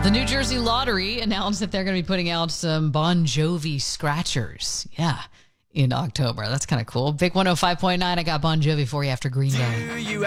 The New Jersey Lottery announced that they're going to be putting out some Bon Jovi scratchers. Yeah, in October. That's kind of cool. Big 105.9. I got Bon Jovi for you after Green Day.